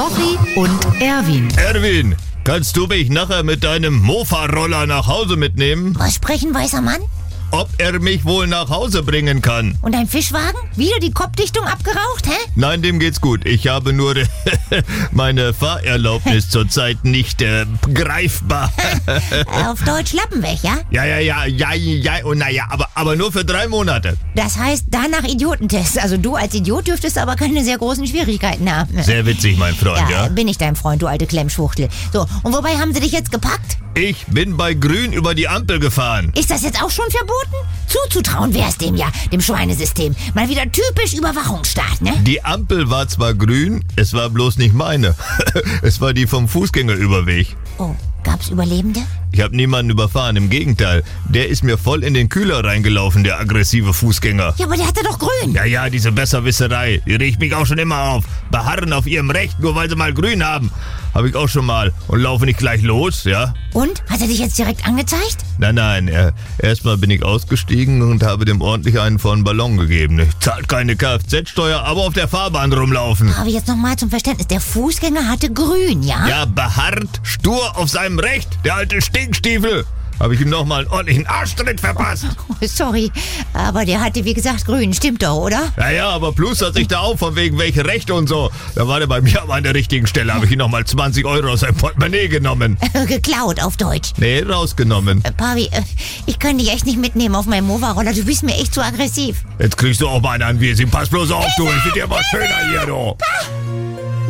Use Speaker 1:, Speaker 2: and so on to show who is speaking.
Speaker 1: Rochi und Erwin.
Speaker 2: Erwin, kannst du mich nachher mit deinem Mofa-Roller nach Hause mitnehmen?
Speaker 3: Was sprechen, weißer Mann?
Speaker 2: Ob er mich wohl nach Hause bringen kann?
Speaker 3: Und dein Fischwagen? Wieder die Kopfdichtung abgeraucht, hä?
Speaker 2: Nein, dem geht's gut. Ich habe nur meine Fahrerlaubnis zurzeit nicht greifbar.
Speaker 3: Auf Deutsch Lappen weg, ja?
Speaker 2: Ja, und naja, aber nur für 3 Monate.
Speaker 3: Das heißt, danach Idiotentest. Also du als Idiot dürftest aber keine sehr großen Schwierigkeiten haben.
Speaker 2: Sehr witzig, mein Freund, ja?
Speaker 3: Bin ich dein Freund, du alte Klemmschwuchtel. So, und wobei haben sie dich jetzt gepackt?
Speaker 2: Ich bin bei Grün über die Ampel gefahren.
Speaker 3: Ist das jetzt auch schon verboten? Zuzutrauen wär's dem ja, dem Schweinesystem. Mal wieder typisch Überwachungsstaat, ne?
Speaker 2: Die Ampel war zwar grün, es war bloß nicht meine. Es war die vom Fußgängerüberweg.
Speaker 3: Oh, gab's Überlebende?
Speaker 2: Ich habe niemanden überfahren, im Gegenteil. Der ist mir voll in den Kühler reingelaufen, der aggressive Fußgänger.
Speaker 3: Ja, aber der hatte doch grün.
Speaker 2: Ja, diese Besserwisserei, die regt mich auch schon immer auf. Beharren auf ihrem Recht, nur weil sie mal grün haben. Habe ich auch schon mal. Und laufe nicht gleich los, ja?
Speaker 3: Und? Hat er dich jetzt direkt angezeigt?
Speaker 2: Nein. Erstmal bin ich ausgestiegen und habe dem ordentlich einen vollen Ballon gegeben. Ich zahlt keine Kfz-Steuer, aber auf der Fahrbahn rumlaufen.
Speaker 3: Aber jetzt nochmal zum Verständnis. Der Fußgänger hatte grün, ja?
Speaker 2: Ja, beharrt, stur auf seinem Recht, der alte Stinkstiefel. Habe ich ihm nochmal einen ordentlichen Arschtritt verpasst.
Speaker 3: Oh, sorry, aber der hatte wie gesagt grün, stimmt doch, oder?
Speaker 2: Ja, aber plustert sich da auf, von wegen welche Rechte und so. Da war der bei mir aber an der richtigen Stelle. Habe ich ihm nochmal 20 Euro aus seinem Portemonnaie genommen.
Speaker 3: Geklaut, auf Deutsch.
Speaker 2: Nee, rausgenommen.
Speaker 3: Pavi, ich kann dich echt nicht mitnehmen auf meinem Mofa-Roller. Du bist mir echt zu aggressiv.
Speaker 2: Jetzt kriegst du auch mal einen Anwesend. Pass bloß auf, du. Ich bin dir mal schöner hier, du.